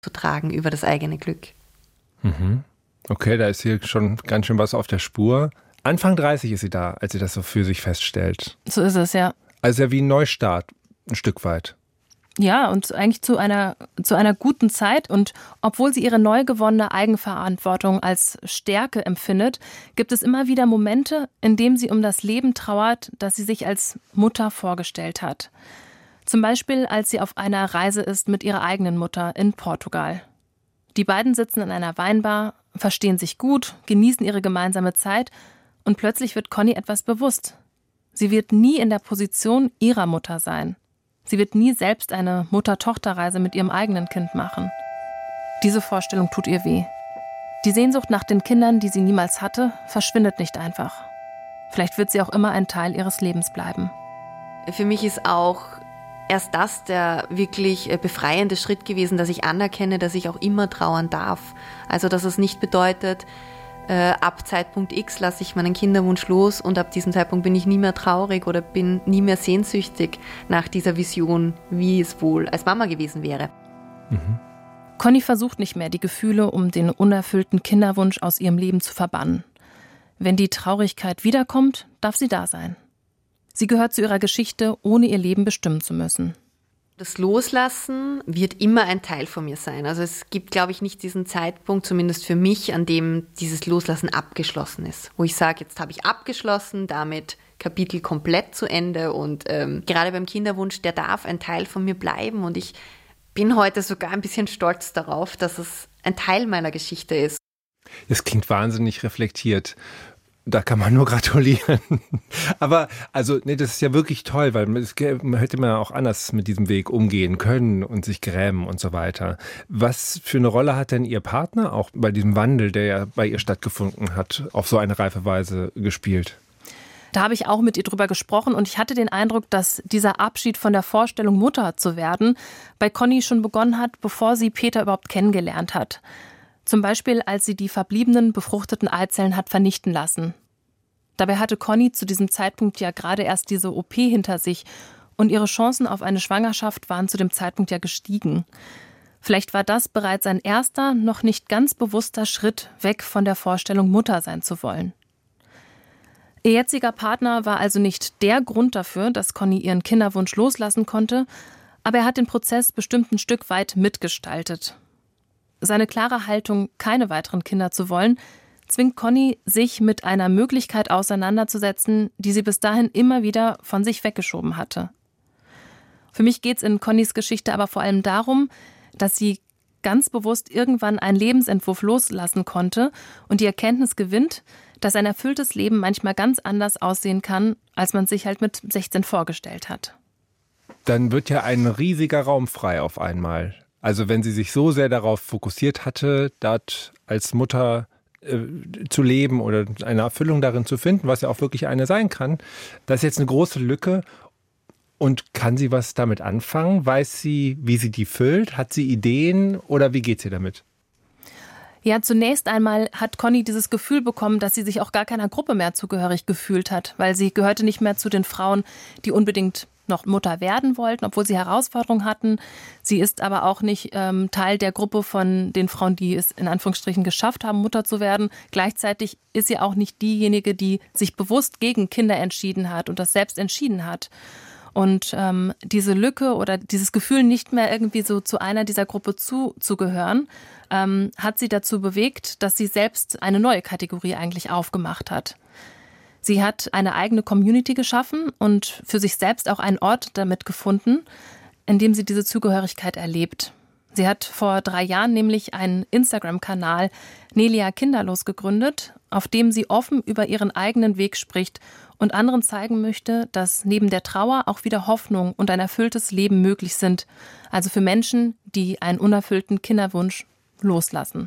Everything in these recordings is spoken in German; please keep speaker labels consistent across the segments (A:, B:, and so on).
A: zu tragen über das eigene Glück.
B: Mhm. Okay, da ist hier schon ganz schön was auf der Spur. Anfang 30 ist sie da, als sie das so für sich feststellt.
C: So ist es, ja.
B: Also ja wie ein Neustart, ein Stück weit.
C: Ja, und eigentlich zu einer guten Zeit. Und obwohl sie ihre neu gewonnene Eigenverantwortung als Stärke empfindet, gibt es immer wieder Momente, in denen sie um das Leben trauert, das sie sich als Mutter vorgestellt hat. Zum Beispiel, als sie auf einer Reise ist mit ihrer eigenen Mutter in Portugal. Die beiden sitzen in einer Weinbar, verstehen sich gut, genießen ihre gemeinsame Zeit und plötzlich wird Conny etwas bewusst. Sie wird nie in der Position ihrer Mutter sein. Sie wird nie selbst eine Mutter-Tochter-Reise mit ihrem eigenen Kind machen. Diese Vorstellung tut ihr weh. Die Sehnsucht nach den Kindern, die sie niemals hatte, verschwindet nicht einfach. Vielleicht wird sie auch immer ein Teil ihres Lebens bleiben.
A: Für mich ist auch erst das der wirklich befreiende Schritt gewesen, dass ich anerkenne, dass ich auch immer trauern darf. Also dass es nicht bedeutet, ab Zeitpunkt X lasse ich meinen Kinderwunsch los und ab diesem Zeitpunkt bin ich nie mehr traurig oder bin nie mehr sehnsüchtig nach dieser Vision, wie es wohl als Mama gewesen wäre.
C: Mhm. Conny versucht nicht mehr, die Gefühle um den unerfüllten Kinderwunsch aus ihrem Leben zu verbannen. Wenn die Traurigkeit wiederkommt, darf sie da sein. Sie gehört zu ihrer Geschichte, ohne ihr Leben bestimmen zu müssen.
A: Das Loslassen wird immer ein Teil von mir sein. Also es gibt, glaube ich, nicht diesen Zeitpunkt, zumindest für mich, an dem dieses Loslassen abgeschlossen ist. Wo ich sage, jetzt habe ich abgeschlossen, damit Kapitel komplett zu Ende. Und gerade beim Kinderwunsch, der darf ein Teil von mir bleiben. Und ich bin heute sogar ein bisschen stolz darauf, dass es ein Teil meiner Geschichte ist.
B: Das klingt wahnsinnig reflektiert. Da kann man nur gratulieren. Aber das ist ja wirklich toll, weil man hätte man auch anders mit diesem Weg umgehen können und sich grämen und so weiter. Was für eine Rolle hat denn Ihr Partner auch bei diesem Wandel, der ja bei ihr stattgefunden hat, auf so eine reife Weise gespielt?
C: Da habe ich auch mit ihr drüber gesprochen und ich hatte den Eindruck, dass dieser Abschied von der Vorstellung, Mutter zu werden, bei Conny schon begonnen hat, bevor sie Peter überhaupt kennengelernt hat. Zum Beispiel, als sie die verbliebenen befruchteten Eizellen hat vernichten lassen. Dabei hatte Conny zu diesem Zeitpunkt ja gerade erst diese OP hinter sich und ihre Chancen auf eine Schwangerschaft waren zu dem Zeitpunkt ja gestiegen. Vielleicht war das bereits ein erster, noch nicht ganz bewusster Schritt weg von der Vorstellung, Mutter sein zu wollen. Ihr jetziger Partner war also nicht der Grund dafür, dass Conny ihren Kinderwunsch loslassen konnte, aber er hat den Prozess bestimmt ein Stück weit mitgestaltet. Seine klare Haltung, keine weiteren Kinder zu wollen, zwingt Conny, sich mit einer Möglichkeit auseinanderzusetzen, die sie bis dahin immer wieder von sich weggeschoben hatte. Für mich geht es in Connys Geschichte aber vor allem darum, dass sie ganz bewusst irgendwann einen Lebensentwurf loslassen konnte und die Erkenntnis gewinnt, dass ein erfülltes Leben manchmal ganz anders aussehen kann, als man sich halt mit 16 vorgestellt hat.
B: Dann wird ja ein riesiger Raum frei auf einmal. Also wenn sie sich so sehr darauf fokussiert hatte, dort als Mutter zu leben oder eine Erfüllung darin zu finden, was ja auch wirklich eine sein kann, das ist jetzt eine große Lücke. Und kann sie was damit anfangen? Weiß sie, wie sie die füllt? Hat sie Ideen oder wie geht sie damit?
C: Ja, zunächst einmal hat Conny dieses Gefühl bekommen, dass sie sich auch gar keiner Gruppe mehr zugehörig gefühlt hat, weil sie gehörte nicht mehr zu den Frauen, die unbedingt noch Mutter werden wollten, obwohl sie Herausforderungen hatten. Sie ist aber auch nicht Teil der Gruppe von den Frauen, die es in Anführungsstrichen geschafft haben, Mutter zu werden. Gleichzeitig ist sie auch nicht diejenige, die sich bewusst gegen Kinder entschieden hat und das selbst entschieden hat. Und diese Lücke oder dieses Gefühl, nicht mehr irgendwie so zu einer dieser Gruppe zuzugehören, hat sie dazu bewegt, dass sie selbst eine neue Kategorie eigentlich aufgemacht hat. Sie hat eine eigene Community geschaffen und für sich selbst auch einen Ort damit gefunden, in dem sie diese Zugehörigkeit erlebt. Sie hat vor 3 Jahren nämlich einen Instagram-Kanal Nelia Kinderlos gegründet, auf dem sie offen über ihren eigenen Weg spricht und anderen zeigen möchte, dass neben der Trauer auch wieder Hoffnung und ein erfülltes Leben möglich sind. Also für Menschen, die einen unerfüllten Kinderwunsch loslassen.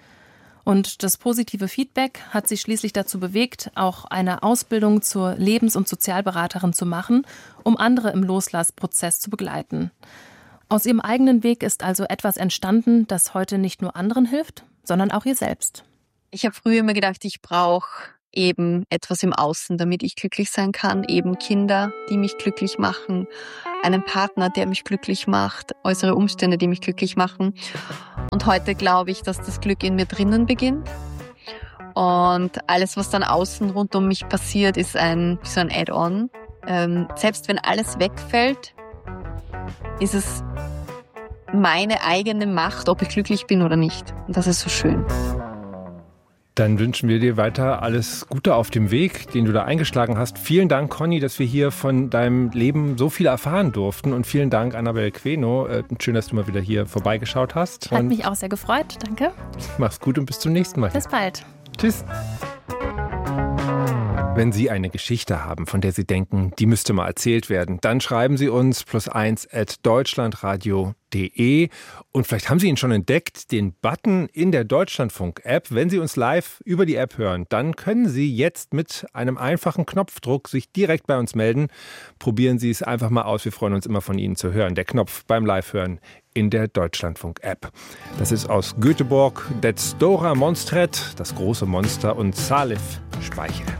C: Und das positive Feedback hat sie schließlich dazu bewegt, auch eine Ausbildung zur Lebens- und Sozialberaterin zu machen, um andere im Loslassprozess zu begleiten. Aus ihrem eigenen Weg ist also etwas entstanden, das heute nicht nur anderen hilft, sondern auch ihr selbst.
D: Ich habe früher immer gedacht, ich brauche
A: eben etwas im Außen, damit ich glücklich sein kann, eben Kinder, die mich glücklich machen, einen Partner, der mich glücklich macht, äußere Umstände, die mich glücklich machen. Und heute glaube ich, dass das Glück in mir drinnen beginnt. Und alles, was dann außen rund um mich passiert, ist so ein Add-on. Selbst wenn alles wegfällt, ist es meine eigene Macht, ob ich glücklich bin oder nicht. Und das ist so schön.
B: Dann wünschen wir dir weiter alles Gute auf dem Weg, den du da eingeschlagen hast. Vielen Dank, Conny, dass wir hier von deinem Leben so viel erfahren durften. Und vielen Dank, Annabel Queno. Schön, dass du mal wieder hier vorbeigeschaut hast.
C: Hat mich auch sehr gefreut. Danke.
B: Mach's gut und bis zum nächsten Mal.
C: Bis bald.
B: Tschüss. Wenn Sie eine Geschichte haben, von der Sie denken, die müsste mal erzählt werden, dann schreiben Sie uns +1@deutschlandradio.de. Und vielleicht haben Sie ihn schon entdeckt, den Button in der Deutschlandfunk-App. Wenn Sie uns live über die App hören, dann können Sie jetzt mit einem einfachen Knopfdruck sich direkt bei uns melden. Probieren Sie es einfach mal aus. Wir freuen uns immer von Ihnen zu hören. Der Knopf beim Live-Hören in der Deutschlandfunk-App. Das ist aus Göteborg, Det Stora Monstret, das große Monster, und Salif Speichel.